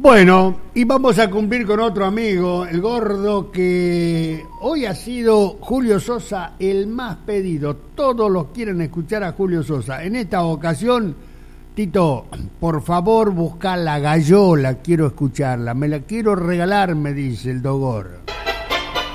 Bueno, y vamos a cumplir con otro amigo, el gordo, que hoy ha sido Julio Sosa el más pedido. Todos los quieren escuchar a Julio Sosa. En esta ocasión, Tito, por favor, busca la gallola, quiero escucharla. Me la quiero regalar, me dice el Dogor.